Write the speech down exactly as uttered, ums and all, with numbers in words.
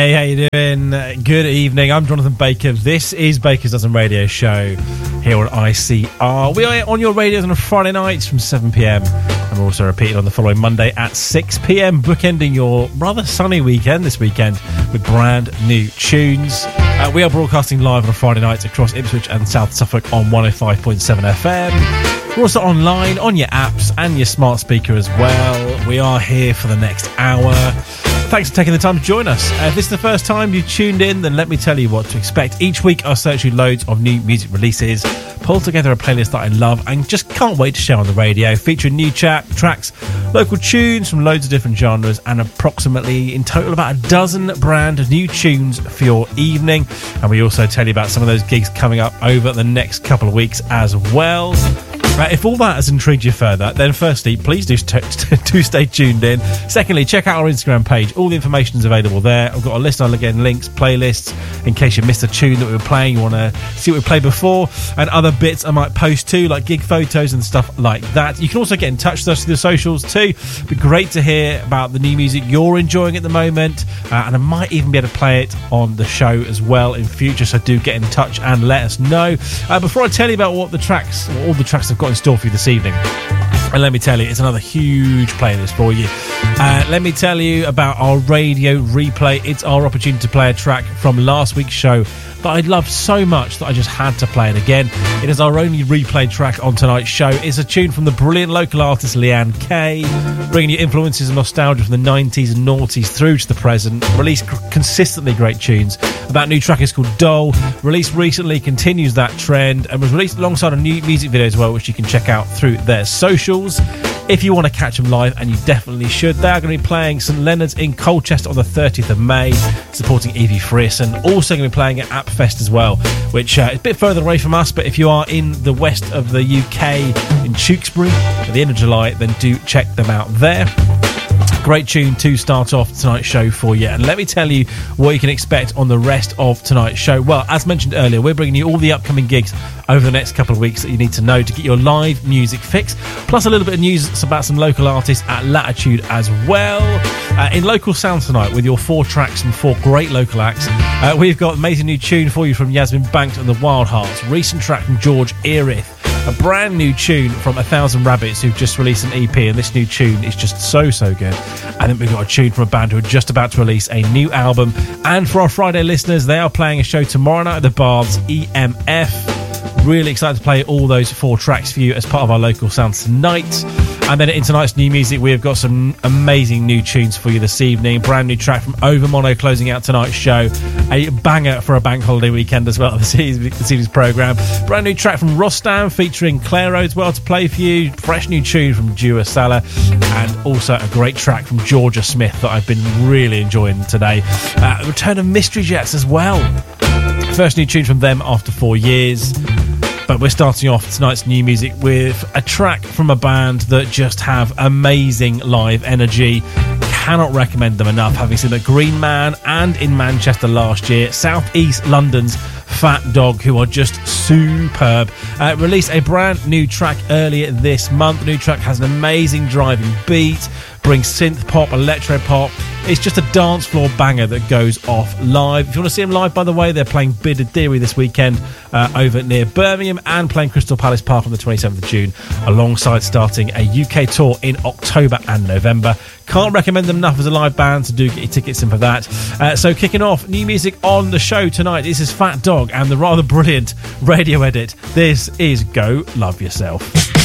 Hey, how you doing? Good evening. I'm Jonathan Baker. This is Baker's Dozen Radio Show here on I C R. We are on your radios on a Friday night from seven p.m. and we're also repeated on the following Monday at six p.m, bookending your rather sunny weekend this weekend with brand new tunes. Uh, we are broadcasting live on a Friday night across Ipswich and South Suffolk on one oh five point seven F M. We're also online on your apps and your smart speaker as well. We are here for the next hour. Thanks for taking the time to join us. Uh, if this is the first time you've tuned in, then let me tell you what to expect. Each week I'll search you loads of new music releases, pull together a playlist that I love and just can't wait to share on the radio, featuring new chat, tracks, local tunes from loads of different genres, and approximately in total about a dozen brand new tunes for your evening. And we also tell you about some of those gigs coming up over the next couple of weeks as well. Uh, if all that has intrigued you further, then firstly, please do, st- do stay tuned in. Secondly, check out our Instagram page. All the information is available there. I've got a list on, again, links, playlists, in case you missed a tune that we were playing, you want to see what we played before, and other bits I might post too, like gig photos and stuff like that. You can also get in touch with us through the socials too. It'd be great to hear about the new music you're enjoying at the moment, uh, and I might even be able to play it on the show as well in future, so do get in touch and let us know. Uh, before I tell you about what the tracks, all the tracks I've got in store for you this evening, and let me tell you, it's another huge playlist for you. Uh, let me tell you about our radio replay. It's our opportunity to play a track from last week's show that I loved so much that I just had to play it again. It is our only replay track on tonight's show. It's a tune from the brilliant local artist Leanne Kay, bringing you influences and nostalgia from the nineties and noughties through to the present. Released consistently great tunes. That new track is called Doll. Released recently, continues that trend, and was released alongside a new music video as well, which you can check out through their socials. If you want to catch them live, and you definitely should, they are going to be playing St Leonard's in Colchester on the thirtieth of May, supporting Evie Frierson. Also going to be playing at Appfest as well, which uh, is a bit further away from us, but if you are in the west of the U K, in Tewkesbury, at the end of July, then do check them out there. Great tune to start off tonight's show for you. And let me tell you what you can expect on the rest of tonight's show. Well, as mentioned earlier, we're bringing you all the upcoming gigs over the next couple of weeks that you need to know to get your live music fix, plus a little bit of news about some local artists at Latitude as well. Uh, in Local Sound tonight, with your four tracks from four great local acts, uh, we've got an amazing new tune for you from Yasmin Banks and the Wild Hearts, recent track from George Erith, a brand new tune from A Thousand Rabbits, who've just released an E P, and this new tune is just so, so good. And then we've got a tune from a band who are just about to release a new album. And for our Friday listeners, they are playing a show tomorrow night at the Baths, E M F. Really excited to play all those four tracks for you as part of our Local Sounds tonight. And then in tonight's new music, we have got some amazing new tunes for you this evening. Brand new track from Overmono closing out tonight's show. A banger for a bank holiday weekend as well, this evening's programme. Brand new track from Rostam featuring Clairo as well to play for you. Fresh new tune from Dua Salah. And also a great track from Georgia Smith that I've been really enjoying today. Uh, return of Mystery Jets as well. First new tune from them after four years. But we're starting off tonight's new music with a track from a band that just have amazing live energy. Cannot recommend them enough, having seen at Green Man and in Manchester last year. South East London's Fat Dog, who are just superb. Uh, released a brand new track earlier this month. The new track has an amazing driving beat, brings synth pop, electro pop. It's just a dance floor banger that goes off live. If you want to see them live, by the way, they're playing Bidadiri this weekend uh, over near Birmingham, and playing Crystal Palace Park on the twenty-seventh of June, alongside starting a U K tour in October and November. Can't recommend them enough as a live band, so do get your tickets in for that. Uh, so kicking off new music on the show tonight, this is Fat Dog and the rather brilliant radio edit. This is Go Love Yourself.